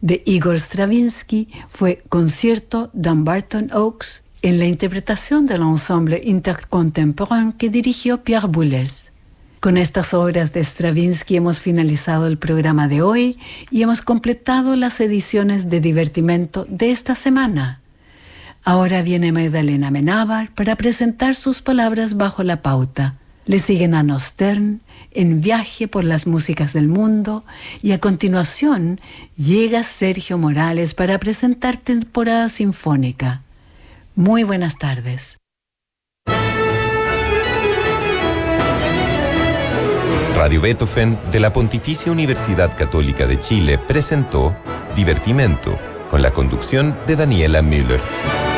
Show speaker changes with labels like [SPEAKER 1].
[SPEAKER 1] de Igor Stravinsky fue Concierto Dumbarton Oaks en la interpretación del ensemble intercontemporain que dirigió Pierre Boulez. Con estas obras de Stravinsky hemos finalizado el programa de hoy y hemos completado las ediciones de Divertimento de esta semana. Ahora viene Magdalena Amenábar para presentar sus palabras bajo la pauta. Le siguen Anno Stern en Viaje por las músicas del mundo y a continuación llega Sergio Morales para presentar Temporada Sinfónica. Muy buenas tardes.
[SPEAKER 2] Radio Beethoven de la Pontificia Universidad Católica de Chile presentó Divertimento con la conducción de Daniela Müller.